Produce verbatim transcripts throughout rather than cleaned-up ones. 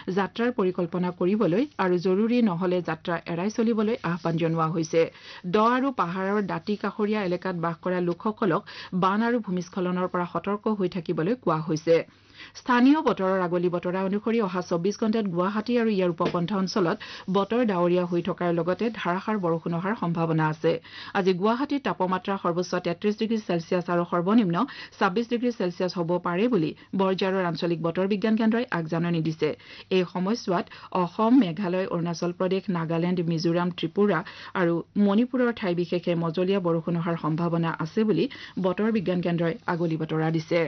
যাত্ৰাৰ পৰিকল্পনা কৰিবলৈ আৰু জৰুৰী নহলে যাত্ৰা এৰাই চলিবলৈ আহ্বান জনোৱা হৈছে দ আৰু পাহাৰৰ দাঁতি কাষৰীয়া এলেকাত বাস কৰা লোকসকলক বান আৰু ভূমিস্খলনৰ পৰা সতৰ্ক হৈ থাকিবলৈ কোৱা হৈছে স্থানীয় বতৰৰ আগলি বতৰা অনুসৰি অহা চৌব্বিছ ঘণ্টাত গুৱাহাটী আৰু ইয়াৰ উপকণ্ঠ অঞ্চলত বতৰ ডাৱৰীয়া হৈ থকাৰ লগতে ধাৰাসাৰ বৰষুণ হোৱাৰ সম্ভাৱনা আছে আজি গুৱাহাটীৰ তাপমাত্ৰা সৰ্বোচ্চ তেত্ৰিশ ডিগ্ৰী চেলছিয়াছ আৰু সৰ্বনিম্ন ছাব্বিছ ডিগ্ৰী চেলছিয়াছ হ'ব পাৰে বুলি বৰঝাৰৰ আঞ্চলিক বতৰ বিজ্ঞান কেন্দ্ৰই আগজাননী দিছে এই সময়ছোৱাত অসম মেঘালয় অৰুণাচল প্ৰদেশ নাগালেণ্ড মিজোৰাম ত্ৰিপুৰা আৰু মণিপুৰৰ ঠাই বিশেষে মজলীয়া বৰষুণ হোৱাৰ সম্ভাৱনা আছে বুলি বতৰ বিজ্ঞান কেন্দ্ৰই আগলি বতৰা দিছে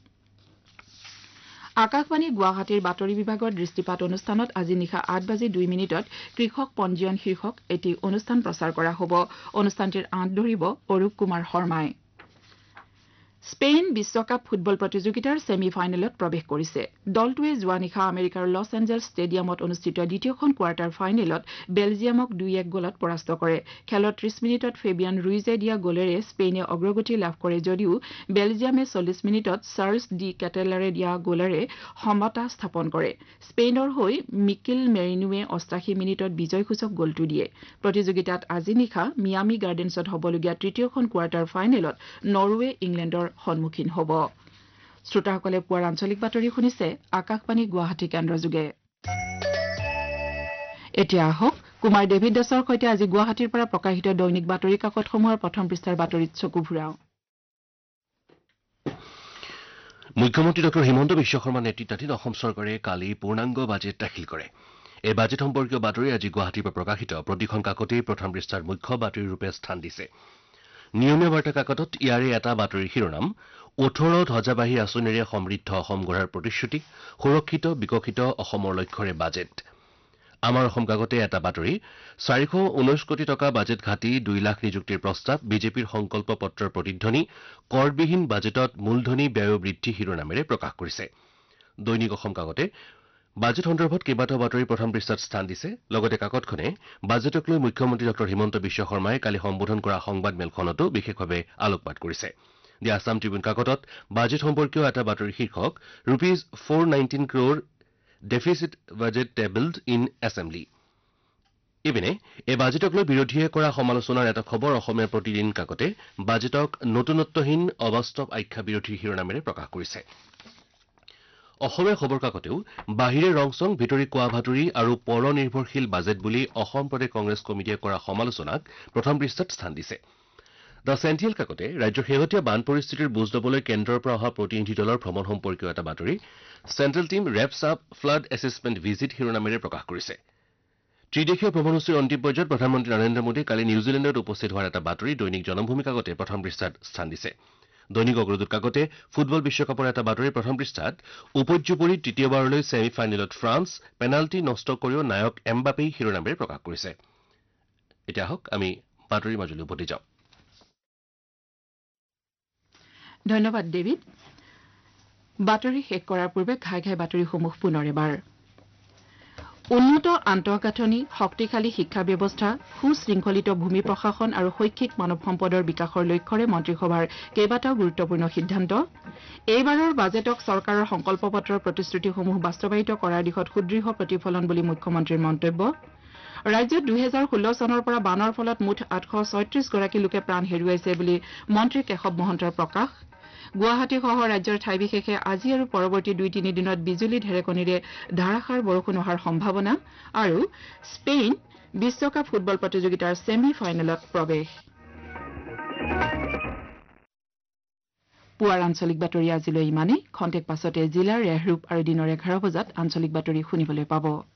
আকাশবাণী গুৱাহাটীৰ বাতৰি বিভাগৰ দৃষ্টিপাত অনুষ্ঠানত আজি নিশা আঠ বাজি দুই মিনিটত কৃষক পঞ্জীয়ন শীৰ্ষক এটি অনুষ্ঠান প্ৰচাৰ কৰা হ'ব অনুষ্ঠানটিৰ আঁত ধৰিব অৰূপ কুমাৰ শৰ্মাই স্পেইন বিশ্বকাপ ফুটবল প্ৰতিযোগিতাৰ ছেমি ফাইনেলত প্ৰৱেশ কৰিছে দলটোৱে যোৱা নিশা আমেৰিকাৰ লছ এঞ্জেলছ ষ্টেডিয়ামত অনুষ্ঠিত দ্বিতীয়খন কোৱাৰ্টাৰ ফাইনেলত বেলজিয়ামক দুই এক গলত পৰাস্ত কৰে খেলত ত্ৰিশ মিনিটত ফেবিয়ান ৰুইজে দিয়া গলেৰে স্পেইনে অগ্ৰগতি লাভ কৰে যদিও বেলজিয়ামে চল্লিছ মিনিটত চাৰ্লছ ডি কেটেলাৰে দিয়া গলেৰে সমতা স্থাপন কৰে স্পেইনৰ হৈ মিকেল মেৰিনোৱে অষ্টাশী মিনিটত বিজয়সূচক গলটো দিয়ে প্ৰতিযোগিতাত আজি নিশা মিয়ামি গাৰ্ডেন্সত হ'বলগীয়া তৃতীয়খন কোৱাৰ্টাৰ ফাইনেলত নৰৱে ইংলেণ্ডৰ সন্মুখীন হ'ব শ্ৰোতাসকলে পুৱাৰ আঞ্চলিক বাতৰি শুনিছে আকাশবাণী গুৱাহাটী কেন্দ্ৰ যোগে এতিয়া আহক কুমাৰ ডেভিড দাসৰ সৈতে আজি গুৱাহাটীৰ পৰা প্ৰকাশিত দৈনিক বাতৰি কাকতসমূহৰ প্ৰথম পৃষ্ঠাৰ বাতৰিত চকু ফুৰাও মুখ্যমন্ত্ৰী ডক্টৰ হিমন্ত বিশ্ব শৰ্মা নেতৃত্বাধীন অসম চৰকাৰে কালি পূৰ্ণাংগ বাজেট দাখিল কৰে এই বাজেট সম্পৰ্কীয় বাতৰি আজি গুৱাহাটীৰ পৰা প্ৰকাশিত প্ৰতিখন কাকতেই প্ৰথম পৃষ্ঠাৰ মুখ্য বাতৰি ৰূপে স্থান দিছে নিয়মীয়া বাৰ্তা কাকতত ইয়াৰে এটা বাতৰিৰ শিৰোনাম ওঠৰ ধ্বজাবাহী আঁচনিৰে সমৃদ্ধ অসম গঢ়াৰ প্ৰতিশ্ৰুতি সুৰক্ষিত বিকশিত অসমৰ লক্ষ্যৰে বাজেট আমাৰ অসম কাকতে এটা বাতৰি চাৰিশ ঊনৈশ কোটি টকা বাজেট ঘাটি দুই লাখ নিযুক্তিৰ প্ৰস্তাৱ বিজেপিৰ সংকল্প পত্ৰৰ প্ৰতিধ্বনি কৰবিহীন বাজেটত মূলধনী ব্যয় বৃদ্ধি শিৰোনামেৰে প্ৰকাশ কৰিছে দৈনিক অসম কাকতে বাজেট সন্দৰ্ভত কেইবাটাও বাতৰি প্ৰথম পৃষ্ঠাত স্থান দিছে লগতে কাকতখনে বাজেটক লৈ মুখ্যমন্ত্ৰী ডক্টৰ হিমন্ত বিশ্ব শৰ্মাই কালি সম্বোধন কৰা সংবাদ মেলখনতো বিশেষভাৱে আলোকপাত কৰিছে দি আছাম ট্ৰিবিউন কাকতত বাজেট সম্পৰ্কীয় এটা বাতৰিৰ শীৰ্ষক rupees four nineteen crore deficit budget টেবলড in assembly ইপিনে এই বাজেটক লৈ বিৰোধীয়ে কৰা সমালোচনাৰ এটা খবৰ অসমীয়া প্ৰতিদিন কাকতে বাজেটক নতুনত্বহীন অবাস্তৱ আখ্যা বিৰোধী শিৰোনামেৰে প্ৰকাশ কৰিছে অসমীয়া খবৰ কাকতেও বাহিৰে ৰংচং ভিতৰি কোৱা ভাতুৰি আৰু পৰ নিৰ্ভৰশীল বাজেট বুলি অসম প্ৰদেশ কংগ্ৰেছ কমিটিয়ে কৰা সমালোচনাক প্ৰথম পৃষ্ঠাত স্থান দিছে দ্য চেণ্ট্ৰেল কাকতে ৰাজ্যৰ শেহতীয়া বান পৰিস্থিতিৰ বুজ ল'বলৈ কেন্দ্ৰৰ পৰা অহা প্ৰতিনিধি দলৰ ভ্ৰমণ সম্পৰ্কীয় এটা বাতৰি central team ৰেপছ up flood assessment visit শিৰোনামেৰে প্ৰকাশ কৰিছে ত্ৰিদেশীয় ভ্ৰমণসূচীৰ অন্তিম পৰ্যায়ত প্ৰধানমন্ত্ৰী নৰেন্দ্ৰ মোদী কালি নিউজিলেণ্ডত উপস্থিত হোৱাৰ এটা বাতৰি দৈনিক জনমভূমি কাকতে প্ৰথম পৃষ্ঠাত স্থান দিছে দৈনিক অগ্ৰদূত কাকতে ফুটবল বিশ্বকাপৰ এটা বাতৰি প্ৰথম পৃষ্ঠাত উপৰ্যুপৰি তৃতীয়বাৰলৈ ছেমি ফাইনেলত ফ্ৰান্স পেনাল্টি নষ্ট কৰিও নায়ক এমবাপেই শিৰোনামেৰে প্ৰকাশ কৰিছে এতিয়া আহক আমি বাতৰিৰ মাজলৈ উভতি যাওঁ ধন্যবাদ ডেভিড বাতৰি শেষ কৰাৰ পূৰ্বে ঘাই ঘাই বাতৰিসমূহ পুনৰ এবাৰ উন্নত আন্তঃগাঁথনি শক্তিশালী শিক্ষা ব্যৱস্থা সুশৃংখলিত ভূমি প্ৰশাসন আৰু শৈক্ষিক মানৱ সম্পদৰ বিকাশৰ লক্ষ্যৰে মন্ত্ৰীসভাৰ কেইবাটাও গুৰুত্বপূৰ্ণ সিদ্ধান্ত এইবাৰৰ বাজেটক চৰকাৰৰ সংকল্প পত্ৰৰ প্ৰতিশ্ৰুতিসমূহ বাস্তৱায়িত কৰাৰ দিশত সুদৃঢ় প্ৰতিফলন বুলি মুখ্যমন্ত্ৰীৰ মন্তব্য ৰাজ্যত দুহেজাৰ ষোল্ল চনৰ পৰা বানৰ ফলত মুঠ আঠশ ছয়ত্ৰিশ গৰাকী লোকে প্ৰাণ হেৰুৱাইছে বুলি মন্ত্ৰী কেশৱ মহন্তৰ প্ৰকাশ গুৱাহাটীসহ ৰাজ্যৰ ঠাই বিশেষে আজি আৰু পৰৱৰ্তী দুই তিনি দিনত বিজুলী ঢেৰেকণীৰে ধাৰাসাৰ বৰষুণ হোৱাৰ সম্ভাৱনা আৰু স্পেইন বিশ্বকাপ ফুটবল প্ৰতিযোগিতাৰ ছেমি ফাইনেলত প্ৰৱেশ পুৱাৰ আঞ্চলিক বাতৰি আজিলৈ ইমানেই খন্তেক পাছতে জিলাৰ ৰেহৰূপ আৰু দিনৰ এঘাৰ বজাত আঞ্চলিক বাতৰি শুনিবলৈ পাব